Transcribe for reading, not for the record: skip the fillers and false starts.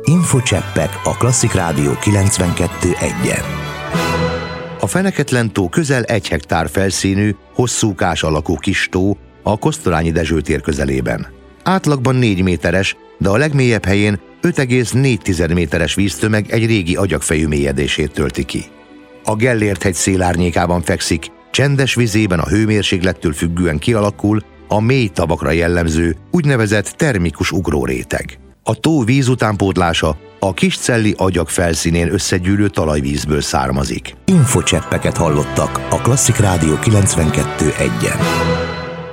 Infocseppek a Klasszik Rádió 92.1-en. A Feneketlen-tó közel 1 hektár felszínű, hosszúkás alakú kis tó a Kosztolányi Dezső tér közelében. Átlagban 4 méteres, de a legmélyebb helyén 5,4 méteres víztömeg egy régi agyagfejű mélyedését tölti ki. A Gellért-hegy szélárnyékában fekszik, csendes vizében a hőmérséklettől függően kialakul a mély tavakra jellemző, úgynevezett termikus ugróréteg. A tó vízutánpótlása a Kiscelli agyag felszínén összegyűlő talajvízből származik. Infocseppeket hallottak a Klasszik Rádió 92.1-en.